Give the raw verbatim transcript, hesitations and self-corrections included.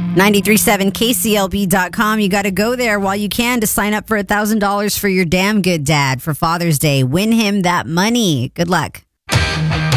ninety-three point seven K C L B dot com. You got to go there while you can to sign up for one thousand dollars for your damn good dad for Father's Day. Win him that money. Good luck.